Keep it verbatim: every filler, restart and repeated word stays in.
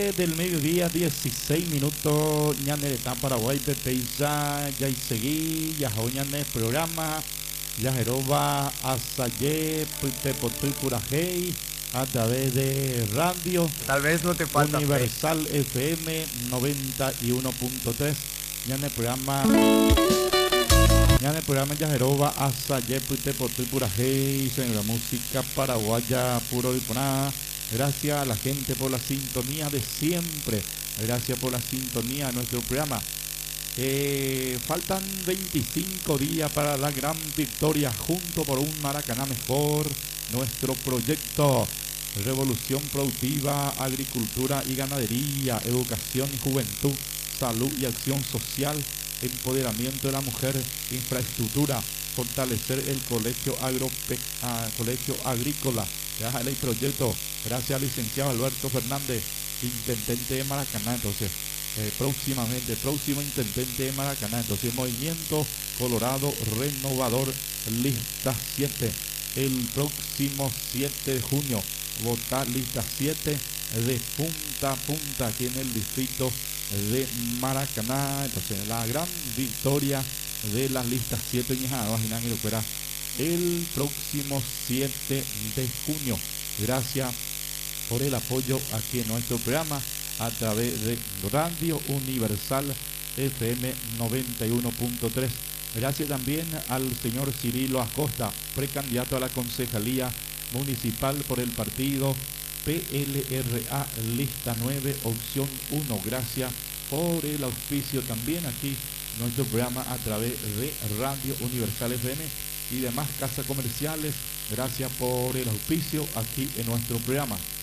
doce del mediodía, dieciséis minutos, ñaneretá Paraguay, Pepeiza, ya y seguí, ya joñane programa, ya jeroba, asaye, putepotui curajei, a través de radio Tal vez no te falta fe. Universal F M noventa y uno punto tres, ñane programa, ñane programa ya jeroba, asaye, putepotui curajei, la música paraguaya, puro y nada. Gracias a la gente por la sintonía de siempre. Gracias por la sintonía de nuestro programa. Eh, faltan veinticinco días para la gran victoria junto por un Maracaná mejor. Nuestro proyecto Revolución Productiva, Agricultura y Ganadería, Educación y Juventud, Salud y Acción Social, Empoderamiento de la Mujer, Infraestructura, fortalecer el colegio, agrope, ah, colegio agrícola. Gracias al proyecto, gracias al licenciado Alberto Fernández, intendente de Maracaná. Entonces, eh, próximamente, próximo intendente de Maracaná. Entonces, Movimiento Colorado Renovador, lista siete. El próximo siete de junio, votar lista siete de punta a punta aquí en el distrito de Maracaná. Entonces, la gran victoria de las listas siete y el próximo siete de junio. Gracias por el apoyo aquí en nuestro programa a través de Radio Universal F M noventa y uno punto tres. Gracias también al señor Cirilo Acosta, precandidato a la Concejalía Municipal por el partido P L R A, lista nueve, opción uno. Gracias por el auspicio también aquí nuestro programa a través de Radio Universal F M y demás casas comerciales. Gracias por el auspicio aquí en nuestro programa.